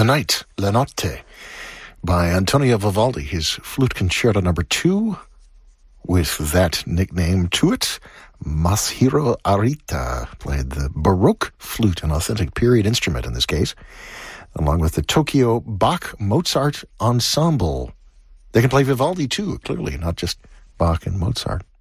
The Night, La Notte, by Antonio Vivaldi, his Flute Concerto No. 2, with that nickname to it. Masahiro Arita played the Baroque flute, an authentic period instrument in this case, along with the Tokyo Bach Mozart Ensemble. They can play Vivaldi too, clearly, not just Bach and Mozart.